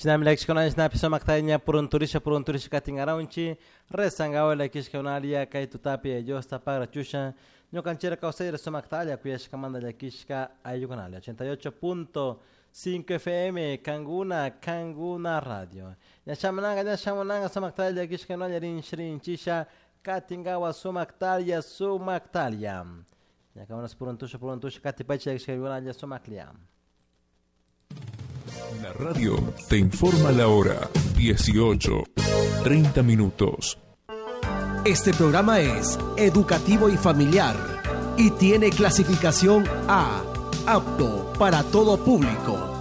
Chinamila kishkona isnapiso maktaña purunturisha katingaraunchi resangawa la kishkonalia kay tutapi yosta para chusha ñokanchera kausayra somaktalia kuyashkamanda la kishka ayukanale 88.5 FM Kanguna Radio Nyashamananga somaktalia kishkonalia rinchirisha katingawa somaktalia Nyakamanas puruntusha katipacha kishkonalia somaklia. La radio te informa la hora 18:30 minutos. Este programa es educativo y familiar y tiene clasificación A, apto para todo público.